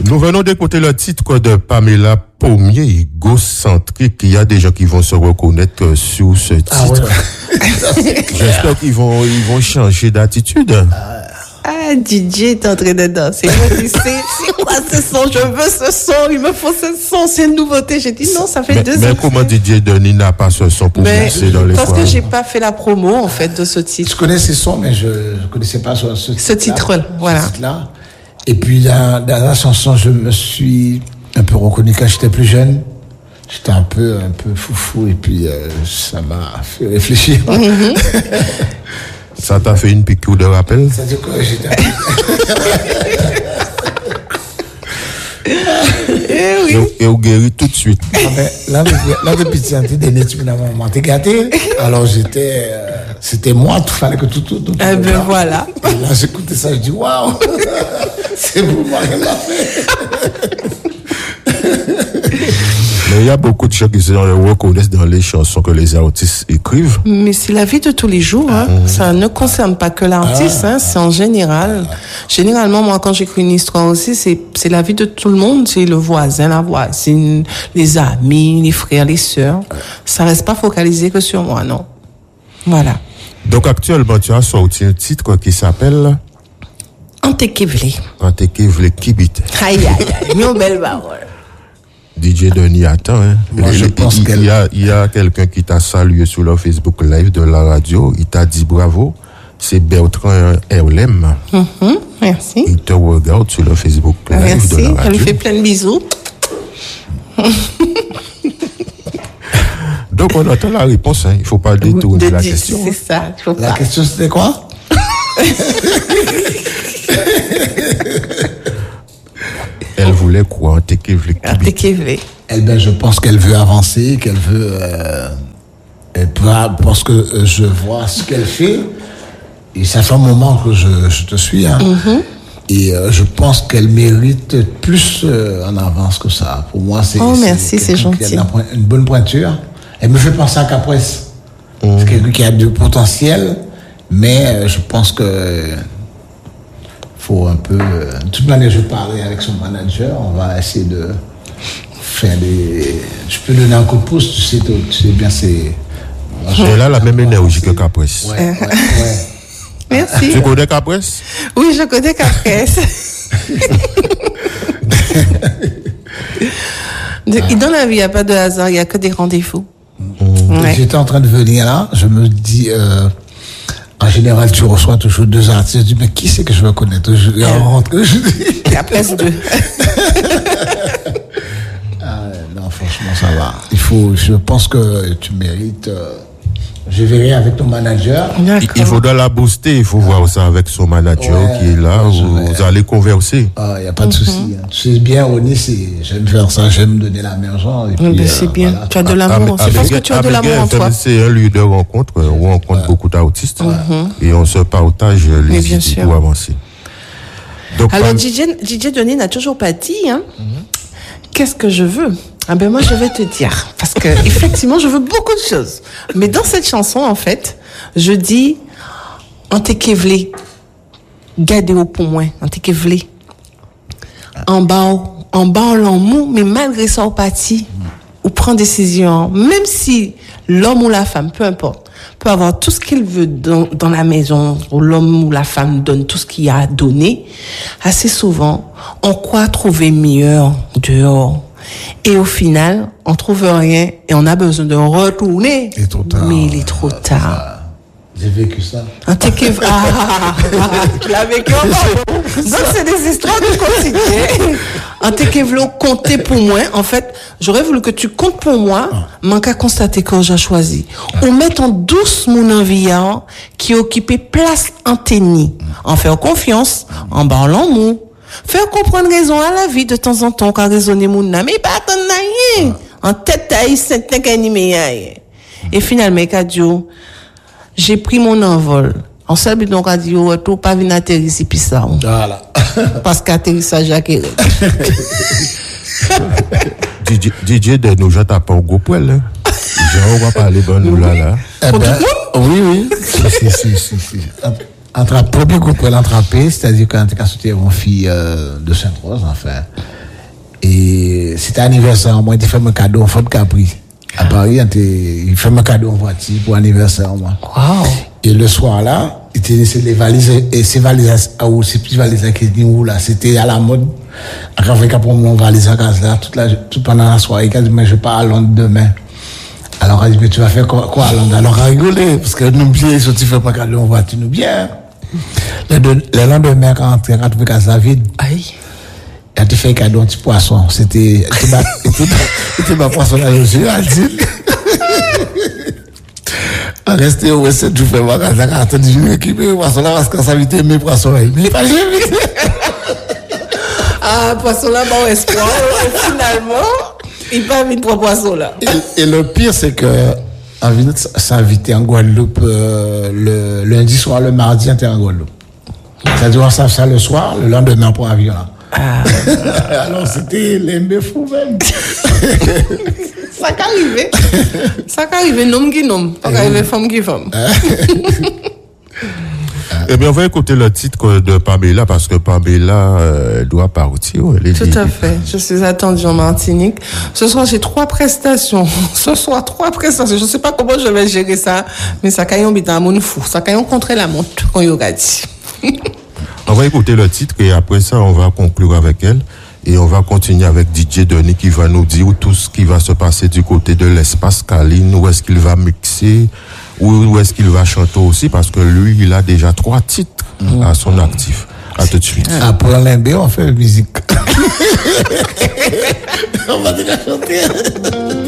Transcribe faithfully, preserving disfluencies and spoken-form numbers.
Nous venons d'écouter le titre de Pamela Pommier, égocentrique. Il y a des gens qui vont se reconnaître sur ce titre. Ah ouais. J'espère qu'ils vont, ils vont changer d'attitude. Ah, D J est en train de danser. Il m'a dit, c'est, c'est quoi ce son? Je veux ce son. Il me faut ce son. C'est une nouveauté. J'ai dit non, ça fait mais, deux ans. Mais comment D J Denis n'a pas ce son pour mixer dans les parce foires? que j'ai pas fait la promo, en fait, de ce titre. Je connais ces sons, mais je ne connaissais pas ce, ce, ce titre-là. Voilà. Ce titre-là. Et puis, dans, dans la chanson, je me suis un peu reconnu quand j'étais plus jeune. J'étais un peu, un peu foufou, et puis euh, ça m'a fait réfléchir. Mm-hmm. Ça t'a fait une piqûre de rappel? Ça dit quoi, j'étais... Eh oui. Et, et on guérit tout de suite. Ah ben, là, là, depuis petit, dernier, tu m'as t'es gâté. Alors, j'étais, euh, c'était moi, il fallait que tout, tout, tout. Eh ben, voilà. Et là, j'écoutais ça, je dis, waouh! C'est pour moi qu'elle l'a fait. Mais il y a beaucoup de gens qui se reconnaissent dans les chansons que les artistes écrivent. Mais c'est la vie de tous les jours. Hein. Mmh. Ça ne concerne pas que l'artiste, ah. hein, c'est en général. Généralement, moi, quand j'écris une histoire aussi, c'est, c'est la vie de tout le monde. C'est le voisin, la voisine, les amis, les frères, les sœurs. Ça reste pas focalisé que sur moi, non. Voilà. Donc, actuellement, tu as sorti un titre qui s'appelle... Antekevle. Antekevle Kibit. Aïe, aïe, aïe. Une belle parole. D J Denis attend, hein. Moi, je il, pense il, qu'elle... il y a, il y a quelqu'un qui t'a salué sur le Facebook Live de la radio. Il t'a dit bravo. C'est Bertrand Erlem. Mm-hmm, merci. Il te regarde sur le Facebook Live merci. de la radio. Elle lui fait plein de bisous. Donc, on attend la réponse, hein. Il ne faut pas détourner de la dire, question. C'est ça. Faut la pas. question, c'était quoi? Elle voulait quoi? Antekevle Antekevle. Eh ben, je pense qu'elle veut avancer, qu'elle veut, euh, elle peut, parce que euh, je vois ce qu'elle fait, et ça fait un moment que je, je te suis, hein, mm-hmm. et euh, je pense qu'elle mérite plus euh, en avance que ça. Pour moi, c'est, oh, c'est merci, c'est gentil. Qui a une bonne pointure. Elle me fait penser à Capresse. Mm. C'est quelqu'un qui a du potentiel, mais euh, je pense que euh, faut un peu. Euh, de toute manière, je parlais avec son manager. On va essayer de faire des. Je peux donner un coup de pouce. Tu sais, tu sais bien, c'est. Elle a la même énergie que Capresse. Ouais, ouais, ouais. Merci. Tu connais Capresse? Oui, je connais Capresse. de, dans la vie, il n'y a pas de hasard, il n'y a que des rendez-vous. Mmh. Ouais. J'étais en train de venir là, je me dis, euh, en général, tu reçois toujours deux artistes, je dis, mais qui c'est que je veux connaître? Je euh, rentre, je dis. Capresse deux. Ah, non, franchement, ça va. Il faut, je pense que tu mérites. Euh, je verrai avec ton manager. Il, il faudra la booster, il faut ah. voir ça avec son manager ouais, qui est là, ouais, vous, vous allez converser. Ah, il n'y a pas de mm-hmm. souci. Hein. Tu sais bien, Oni, c'est, j'aime faire ça, j'aime donner la main aux gens. Et puis, c'est euh, bien, voilà. Tu as de l'amour, ah, c'est parce que tu as de l'amour en toi. C'est un lieu de rencontre où on rencontre ouais. beaucoup d'artistes mm-hmm. et on se partage les idées pour avancer. Donc, alors, D J, D J Denis n'a toujours pas dit, hein, mm-hmm. qu'est-ce que je veux? Ah ben moi je vais te dire parce que effectivement je veux beaucoup de choses, mais dans cette chanson en fait je dis Antekevle gardez au pour moi Antekevle en bas en bas l'amour mais malgré ça au parti ou prend décision même si l'homme ou la femme peu importe peut avoir tout ce qu'il veut dans, dans la maison ou l'homme ou la femme donne tout ce qu'il a à donner assez souvent on croit trouver meilleur dehors. Et au final, on trouve rien et on a besoin de retourner. Il est trop tard. Mais il est trop tard. J'ai vécu ça. Antekevle. Ah, tu l'as vécu encore. Donc c'est des histoires de quotidien. Antekevle, compter pour moi. En fait, j'aurais voulu que tu comptes pour moi. Manque à constater quand j'ai choisi. On met en douce mon environnement qui occupait place en tennis. En faire confiance, en parlant mou. Faire comprendre raison à la vie de temps en temps, quand raisonner mon âme, mais pas qu'on n'a rien. En tête, taille, c'est un animé. Et finalement, Kadio, j'ai pris mon envol. En seul but, donc, Kadio, retour, pas venir atterrir ici, puis ça. Voilà. Parce qu'atterrissage à quel D J de nous, j'attends pas au gros poil, on va parler bon nous là, là. Oui, oui. Si, si, si, si. Entre le premier groupe pour l'attraper, c'est-à-dire quand tu as sauté mon fille euh, de Sainte-Rose, enfin, Et c'était anniversaire, moi, il fait un cadeau en Fort Capri. À Paris, il fait un cadeau en voiture pour anniversaire, moi. Wow. Et le soir là, il était laissé les valises, et ces valises, ou ces petites valises qui étaient où là, c'était à la mode. Avec pour mon valise à casa là, toute la, toute pendant la soirée, il a dit, mais je pars à Londres demain. Alors, il a dit, mais tu vas faire quoi, quoi à Londres? Alors, on a rigolé, parce que nous, bien, si tu fais pas cadeau en voiture, nous, bien. Le, le lendemain, quand on rentre, quand on casa vide. Aïe. Il a fait un cadeau, un petit poisson. C'était, c'était ma poisson à l'ogier, elle dit. On restait au recette, je fais voir, quand on dit, je vais équiper le poisson là, parce qu'on s'invitait mes poissons là. Mais pas jamais. Ah, poisson là, bon espoir. Finalement, il pas mis trois poissons là. Et, et le pire, c'est que, on vient de s'inviter en Guadeloupe, euh, le lundi soir, le mardi, on était en Guadeloupe. C'est-à-dire, on savait ça le soir, le lendemain pour avion là. Ah. Alors c'était les fous même. Ça qu'arrive. Ça qu'arrive, nom qui nom. Ça qu'arrive, femme qui femme. Eh bien, on va écouter le titre de Pamela parce que Pamela euh, doit partir. Elle est Tout à fait. Je suis attendue en Martinique. Ce soir, j'ai trois prestations. Ce soir, trois prestations. Je ne sais pas comment je vais gérer ça, mais ça caille en bita à mon fou. Ça caille en contre la montre, quand il y a dit. On va écouter le titre et après ça, on va conclure avec elle. Et on va continuer avec D J Denis qui va nous dire tout ce qui va se passer du côté de l'espace Caline, où est-ce qu'il va mixer, où est-ce qu'il va chanter aussi, parce que lui, il a déjà trois titres mmh. à son actif. À tout de suite. Après l'Imbé, on fait la musique. On va déjà chanter.